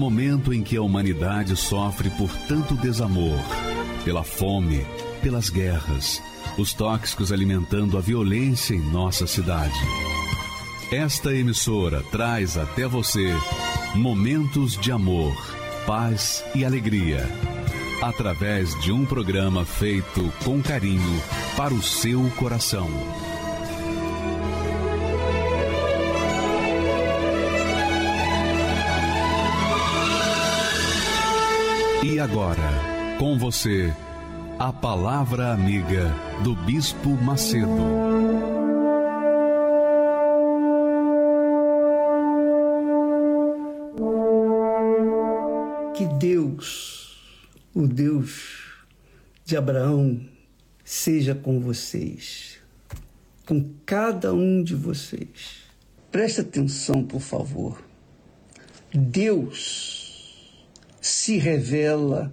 momento em que a humanidade sofre por tanto desamor, pela fome, pelas guerras, os tóxicos alimentando a violência em nossa cidade. Esta emissora traz até você momentos de amor, paz e alegria, através de um programa feito com carinho para o seu coração. E agora, com você, a Palavra Amiga do Bispo Macedo. Que Deus, o Deus de Abraão, seja com vocês, com cada um de vocês. Preste atenção, por favor. Deus se revela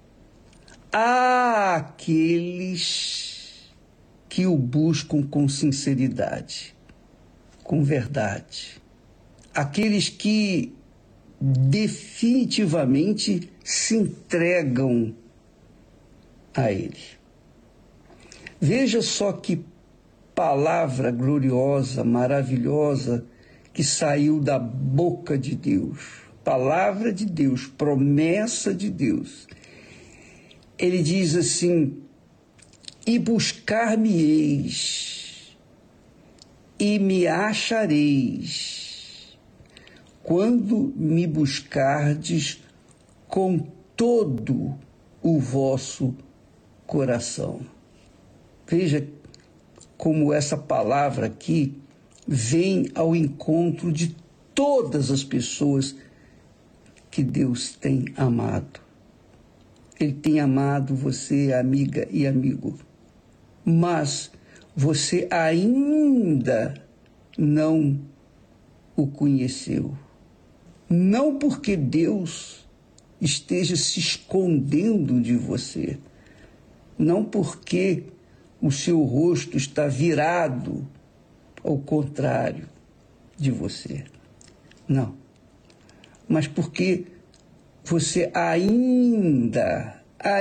àqueles que o buscam com sinceridade, com verdade. Aqueles que definitivamente se entregam a Ele. Veja só que palavra gloriosa, maravilhosa que saiu da boca de Deus. Palavra de Deus, promessa de Deus. Ele diz assim: e buscar-me-eis, e me achareis, quando me buscardes com todo o vosso coração. Veja como essa palavra aqui vem ao encontro de todas as pessoas que Deus tem amado. Ele tem amado você, amiga e amigo, mas você ainda não o conheceu. Não porque Deus esteja se escondendo de você, não porque o seu rosto está virado ao contrário de você, não, mas porque você ainda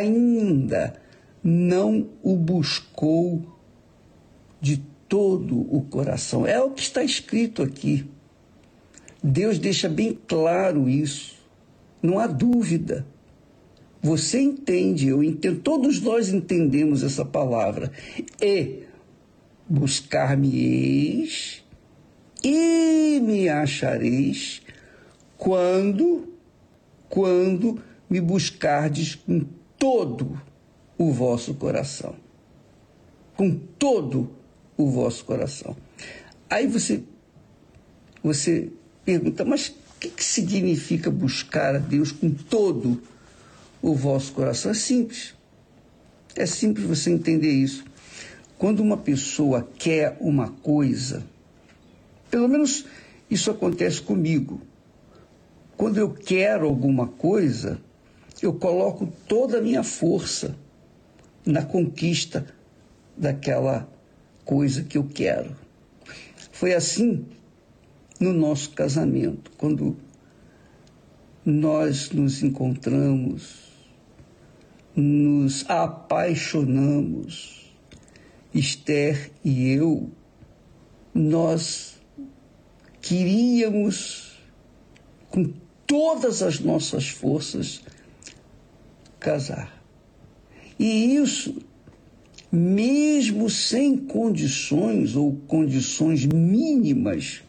não o buscou de todo o coração. É o que está escrito aqui. Deus deixa bem claro isso. Não há dúvida. Você entende, eu entendo, todos nós entendemos essa palavra. E buscar-me-eis e me achareis quando me buscardes com todo o vosso coração. Com todo o vosso coração. Aí você pergunta, mas o que significa buscar a Deus com todo o vosso coração? É simples. É simples você entender isso. Quando uma pessoa quer uma coisa, pelo menos isso acontece comigo. Quando eu quero alguma coisa, eu coloco toda a minha força na conquista daquela coisa que eu quero. Foi assim no nosso casamento, quando nós nos encontramos, nos apaixonamos, Esther e eu, nós queríamos com todas as nossas forças casar. E isso, mesmo sem condições ou condições mínimas,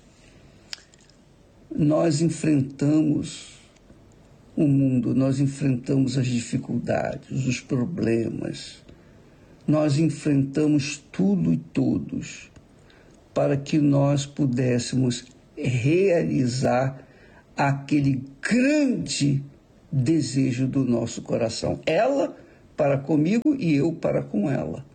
nós enfrentamos o mundo, nós enfrentamos as dificuldades, os problemas, nós enfrentamos tudo e todos para que nós pudéssemos realizar aquele grande desejo do nosso coração. Ela para comigo e eu para com ela.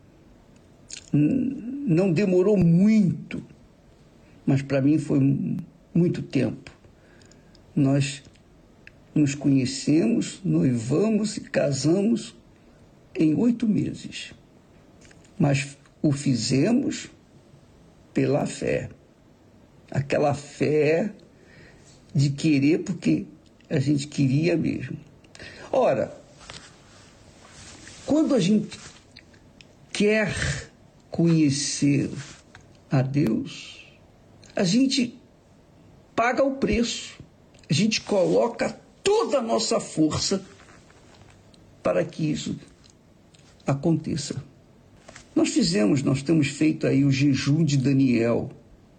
Não demorou muito, mas para mim foi muito tempo. Nós nos conhecemos, noivamos e casamos em 8 meses. Mas o fizemos pela fé. Aquela fé de querer, porque a gente queria mesmo. Ora, quando a gente quer conhecer a Deus, a gente paga o preço, a gente coloca toda a nossa força para que isso aconteça. Nós temos feito aí o jejum de Daniel.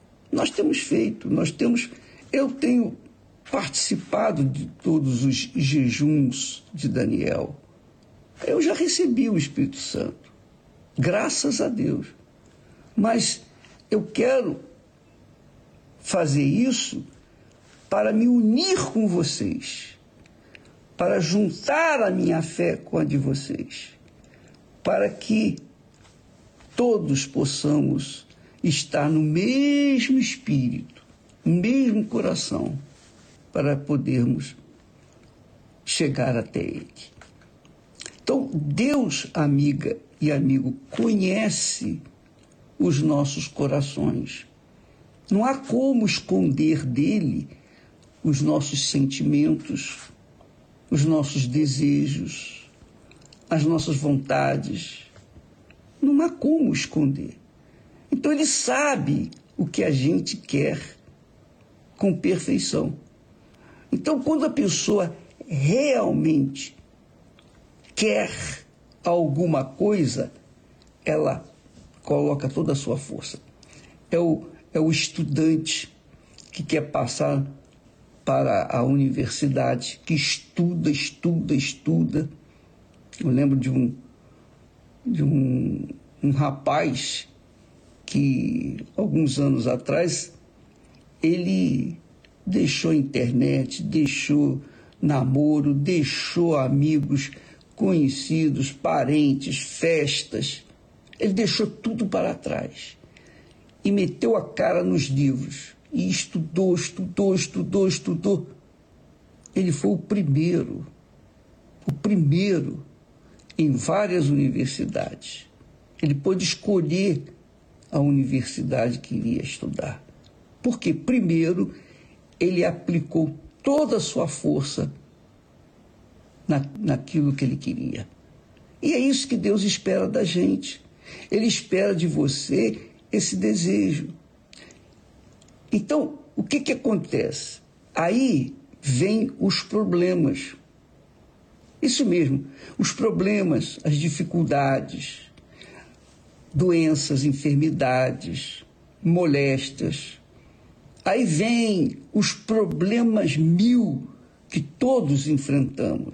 Eu tenho participado de todos os jejuns de Daniel. Eu já recebi o Espírito Santo, graças a Deus. Mas eu quero fazer isso para me unir com vocês, para juntar a minha fé com a de vocês, para que todos possamos estar no mesmo espírito, no mesmo coração, para podermos chegar até Ele. Então, Deus, amiga e amigo, conhece os nossos corações. Não há como esconder dele os nossos sentimentos, os nossos desejos, as nossas vontades. Não há como esconder. Então ele sabe o que a gente quer com perfeição. Então quando a pessoa realmente quer alguma coisa, ela coloca toda a sua força. É o estudante que quer passar para a universidade, que estuda. Eu lembro de um rapaz que, alguns anos atrás, ele deixou a internet, deixou namoro, deixou amigos, conhecidos, parentes, festas. Ele deixou tudo para trás e meteu a cara nos livros e estudou. Ele foi o primeiro em várias universidades. Ele pôde escolher a universidade que iria estudar. Porque, primeiro, ele aplicou toda a sua força naquilo que ele queria. E é isso que Deus espera da gente. Ele espera de você esse desejo. Então, o que acontece? Aí vem os problemas. Isso mesmo, os problemas, as dificuldades, doenças, enfermidades, moléstias. Aí vem os problemas 1000 que todos enfrentamos.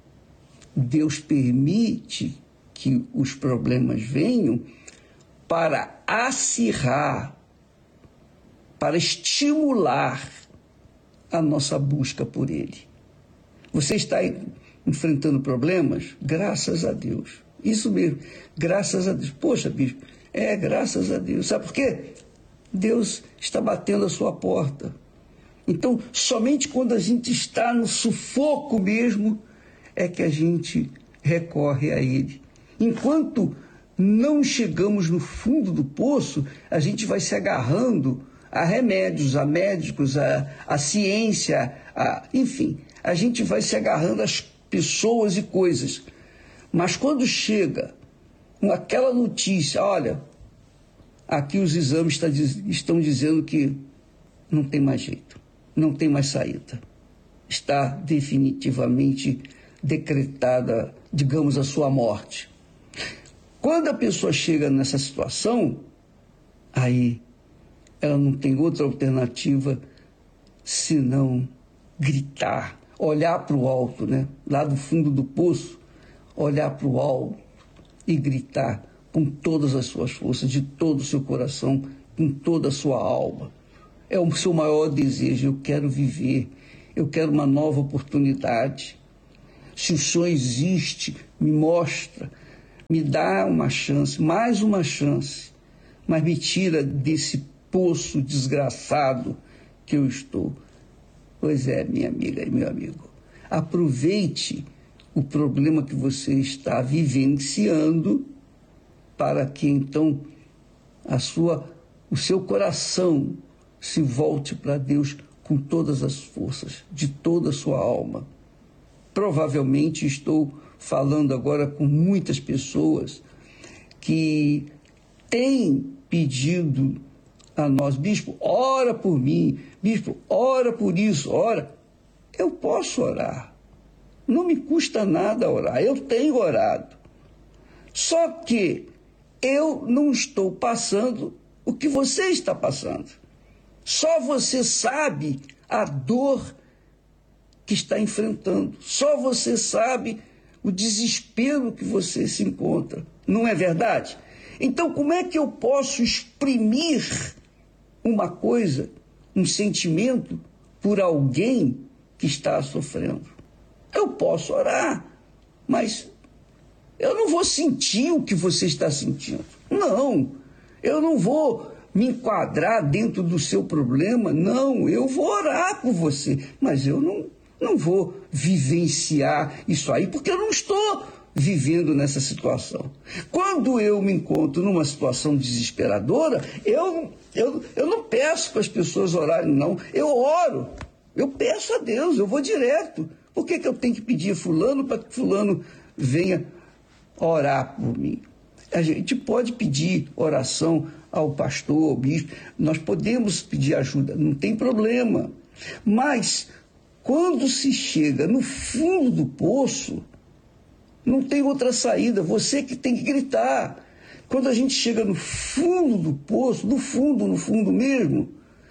Deus permite que os problemas venham para acirrar, para estimular a nossa busca por Ele. Você está enfrentando problemas? Graças a Deus. Isso mesmo, graças a Deus. Poxa, bispo, graças a Deus. Sabe por quê? Deus está batendo a sua porta. Então, somente quando a gente está no sufoco mesmo, é que a gente recorre a Ele. Enquanto não chegamos no fundo do poço, a gente vai se agarrando a remédios, a médicos, a ciência, enfim, a gente vai se agarrando às pessoas e coisas. Mas quando chega com aquela notícia, olha, aqui os exames estão dizendo que não tem mais jeito, não tem mais saída. Está definitivamente decretada, digamos, a sua morte. Quando a pessoa chega nessa situação, aí ela não tem outra alternativa senão gritar, olhar para o alto, né? Lá do fundo do poço, olhar para o alto e gritar com todas as suas forças, de todo o seu coração, com toda a sua alma. É o seu maior desejo: eu quero viver, eu quero uma nova oportunidade. Se o sonho existe, me mostra, me dá uma chance, mais uma chance, mas me tira desse poço desgraçado que eu estou. Pois é, minha amiga e meu amigo, aproveite o problema que você está vivenciando para que então o seu coração se volte para Deus com todas as forças, de toda a sua alma. Provavelmente estou falando agora com muitas pessoas que têm pedido a nós: bispo, ora por mim, bispo, ora por isso, ora. Eu posso orar, não me custa nada orar, eu tenho orado. Só que eu não estou passando o que você está passando. Só você sabe a dor que está enfrentando. Só você sabe o desespero que você se encontra. Não é verdade? Então, como é que eu posso exprimir uma coisa, um sentimento, por alguém que está sofrendo? Eu posso orar, mas eu não vou sentir o que você está sentindo. Não, eu não vou me enquadrar dentro do seu problema. Não, eu vou orar por você, mas eu não vou vivenciar isso aí, porque eu não estou vivendo nessa situação. Quando eu me encontro numa situação desesperadora, eu não peço para as pessoas orarem, não. Eu oro, eu peço a Deus, eu vou direto. Por que eu tenho que pedir a fulano para que fulano venha orar por mim? A gente pode pedir oração ao pastor, ao bispo, nós podemos pedir ajuda, não tem problema. Mas quando se chega no fundo do poço, não tem outra saída, você que tem que gritar. Quando a gente chega no fundo do poço, no fundo mesmo,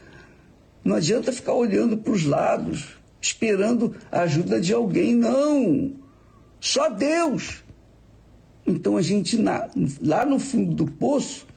não adianta ficar olhando para os lados, esperando a ajuda de alguém, não. Só Deus. Então a gente, lá no fundo do poço,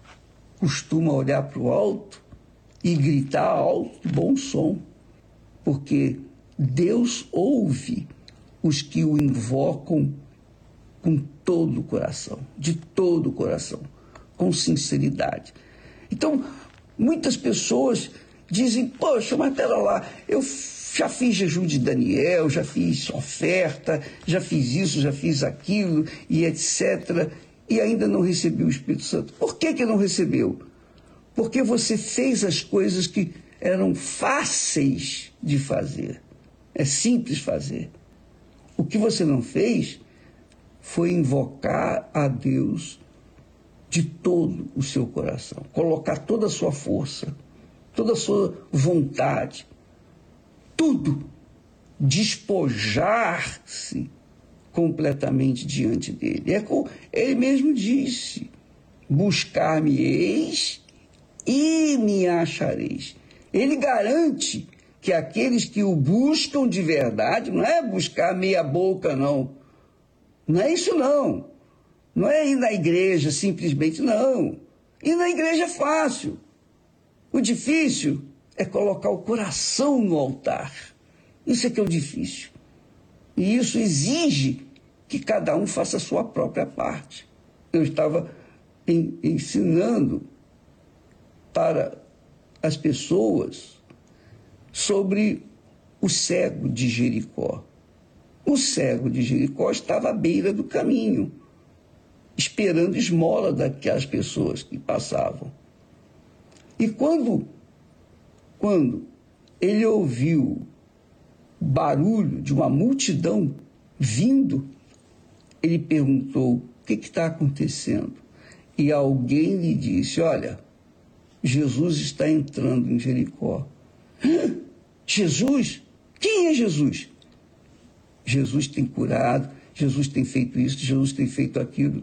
costuma olhar para o alto e gritar alto, bom som, porque Deus ouve os que o invocam com todo o coração, de todo o coração, com sinceridade. Então, muitas pessoas dizem: poxa, mas pera lá, eu já fiz jejum de Daniel, já fiz oferta, já fiz isso, já fiz aquilo, e etc., e ainda não recebi o Espírito Santo. Por que não recebeu? Porque você fez as coisas que eram fáceis de fazer. É simples fazer. O que você não fez foi invocar a Deus de todo o seu coração, colocar toda a sua força, toda a sua vontade, tudo, despojar-se completamente diante dele. Ele mesmo disse: buscar-me-eis e me achareis. Ele garante que aqueles que o buscam de verdade, não é buscar meia boca, não. Não é isso, não. Não é ir na igreja simplesmente, não. Ir na igreja é fácil. O difícil é colocar o coração no altar. Isso é que é o difícil. E isso exige que cada um faça a sua própria parte. Eu estava ensinando para as pessoas sobre o cego de Jericó. O cego de Jericó estava à beira do caminho, esperando esmola daquelas pessoas que passavam. E quando ele ouviu o barulho de uma multidão vindo, ele perguntou: o que está acontecendo? E alguém lhe disse: olha, Jesus está entrando em Jericó. Jesus? Quem é Jesus? Jesus tem curado, Jesus tem feito isso, Jesus tem feito aquilo.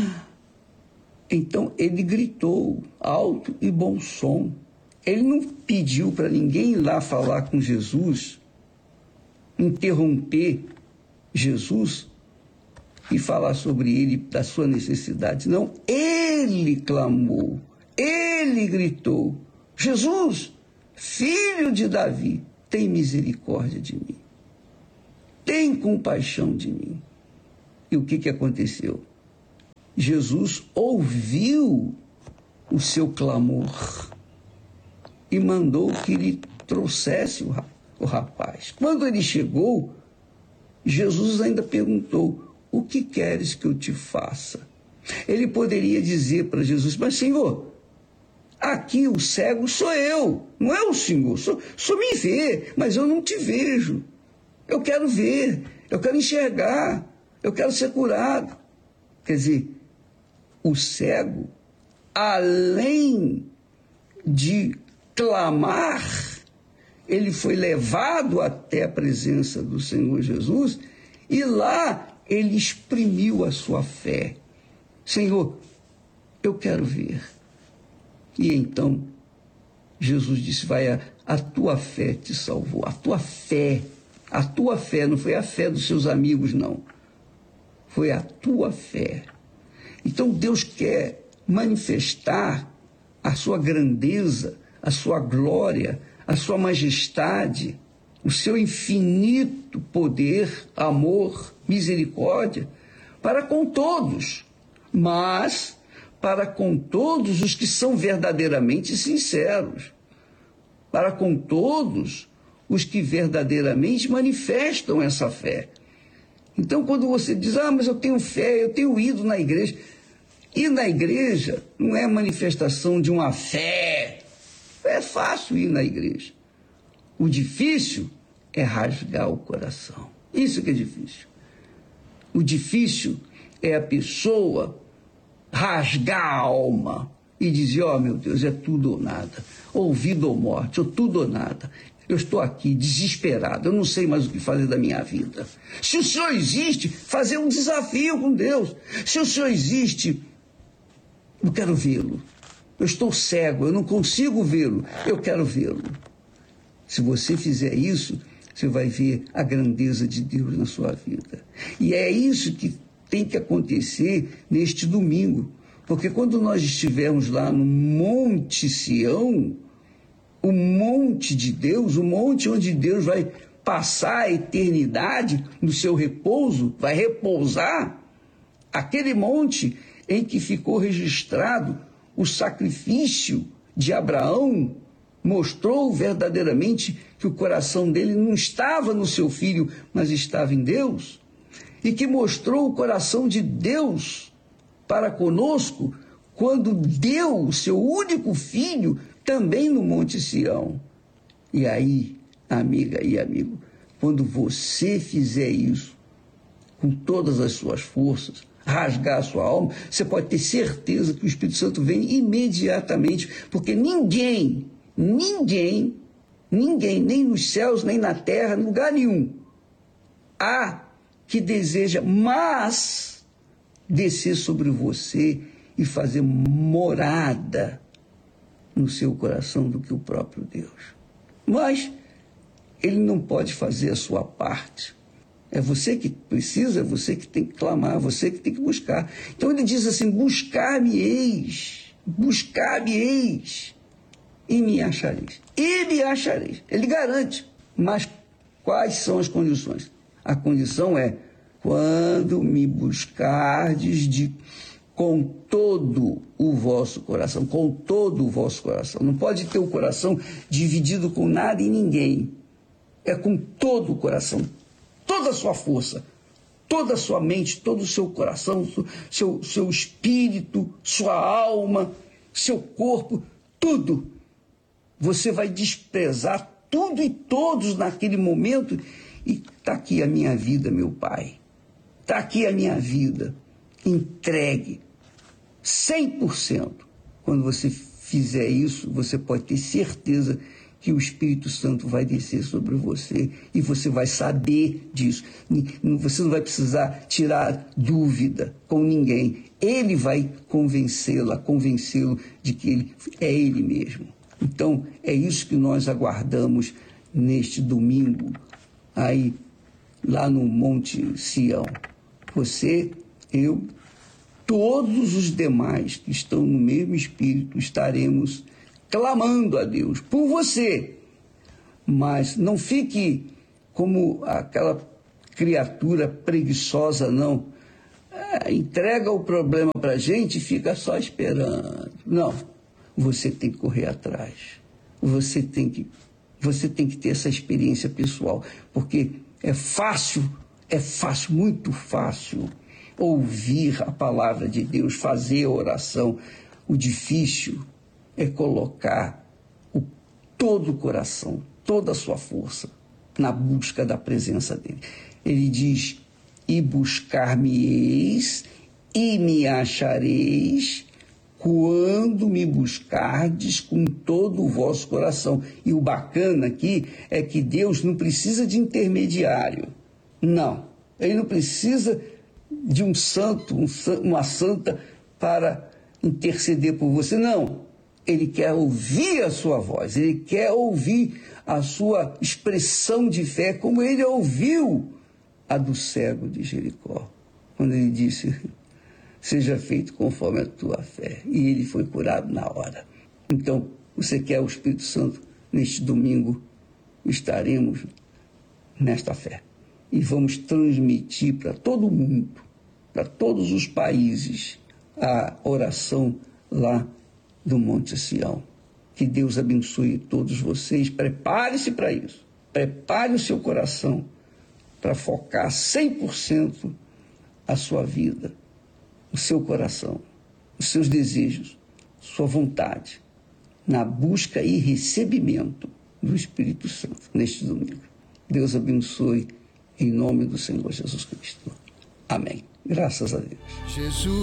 Então ele gritou alto e bom som. Ele não pediu para ninguém ir lá falar com Jesus, interromper Jesus e falar sobre ele, da sua necessidade. Não, ele clamou, ele gritou: Jesus, filho de Davi, tem misericórdia de mim. Tem compaixão de mim. E o que aconteceu? Jesus ouviu o seu clamor e mandou que lhe trouxesse o rapaz. Quando ele chegou, Jesus ainda perguntou: o que queres que eu te faça? Ele poderia dizer para Jesus: mas Senhor, Aqui o cego sou eu, não é o Senhor. Só me vê, mas eu não te vejo. Eu quero ver, eu quero enxergar, eu quero ser curado. Quer dizer, o cego, além de clamar, ele foi levado até a presença do Senhor Jesus e lá ele exprimiu a sua fé. Senhor, eu quero ver. E então Jesus disse, vai, a tua fé te salvou. A tua fé, não foi a fé dos seus amigos, não. Foi a tua fé. Então Deus quer manifestar a sua grandeza, a sua glória, a sua majestade, o seu infinito poder, amor, misericórdia, para com todos, mas para com todos os que são verdadeiramente sinceros, para com todos os que verdadeiramente manifestam essa fé. Então, quando você diz, mas eu tenho fé, eu tenho ido na igreja. Ir na igreja não é manifestação de uma fé. É fácil ir na igreja. O difícil é rasgar o coração. Isso que é difícil. O difícil é a pessoa rasgar a alma e dizer, meu Deus, é tudo ou nada. Ou vida ou morte, ou tudo ou nada. Eu estou aqui desesperado, eu não sei mais o que fazer da minha vida. Se o Senhor existe, fazer um desafio com Deus. Se o Senhor existe, eu quero vê-lo. Eu estou cego, eu não consigo vê-lo, eu quero vê-lo. Se você fizer isso, você vai ver a grandeza de Deus na sua vida. E é isso que tem que acontecer neste domingo. Porque quando nós estivermos lá no Monte Sião, o monte de Deus, o monte onde Deus vai passar a eternidade no seu repouso, vai repousar, aquele monte em que ficou registrado o sacrifício de Abraão, mostrou verdadeiramente que o coração dele não estava no seu filho, mas estava em Deus, e que mostrou o coração de Deus para conosco quando deu o seu único filho também no Monte Sião. E aí, amiga e amigo, quando você fizer isso com todas as suas forças, rasgar a sua alma, você pode ter certeza que o Espírito Santo vem imediatamente, porque ninguém, nem nos céus, nem na terra, em lugar nenhum, há que deseja mais descer sobre você e fazer morada no seu coração do que o próprio Deus. Mas ele não pode fazer a sua parte. É você que precisa, é você que tem que clamar, é você que tem que buscar. Então ele diz assim, buscar-me-eis, e me achareis. Ele garante. Mas quais são as condições? A condição é, quando me buscardes com todo o vosso coração, com todo o vosso coração. Não pode ter o coração dividido com nada e ninguém. É com todo o coração, toda a sua força, toda a sua mente, todo o seu coração, seu espírito, sua alma, seu corpo, tudo. Você vai desprezar tudo e todos naquele momento e está aqui a minha vida, meu Pai. Está aqui a minha vida, entregue, 100%. Quando você fizer isso, você pode ter certeza que o Espírito Santo vai descer sobre você e você vai saber disso. Você não vai precisar tirar dúvida com ninguém. Ele vai convencê-lo de que é ele mesmo. Então, é isso que nós aguardamos neste domingo, aí, lá no Monte Sião. Você, eu, todos os demais que estão no mesmo Espírito estaremos clamando a Deus por você. Mas não fique como aquela criatura preguiçosa, não. Entrega o problema para a gente e fica só esperando. Não, você tem que correr atrás. Você tem que ter essa experiência pessoal, porque é fácil, muito fácil ouvir a palavra de Deus, fazer a oração. O difícil é colocar todo o coração, toda a sua força na busca da presença dele. Ele diz: e buscar-me-eis e me achareis quando me buscardes com todo o vosso coração. E o bacana aqui é que Deus não precisa de intermediário. Não, ele não precisa de um santo, uma santa para interceder por você. Não, ele quer ouvir a sua voz, ele quer ouvir a sua expressão de fé, como ele ouviu a do cego de Jericó, quando ele disse: seja feito conforme a tua fé. E ele foi curado na hora. Então, você quer o Espírito Santo? Neste domingo estaremos nesta fé. E vamos transmitir para todo mundo, para todos os países, a oração lá do Monte Sião. Que Deus abençoe todos vocês. Prepare-se para isso. Prepare o seu coração para focar 100% a sua vida, o seu coração, os seus desejos, sua vontade, na busca e recebimento do Espírito Santo neste domingo. Deus abençoe em nome do Senhor Jesus Cristo. Amém. Graças a Deus. Jesus.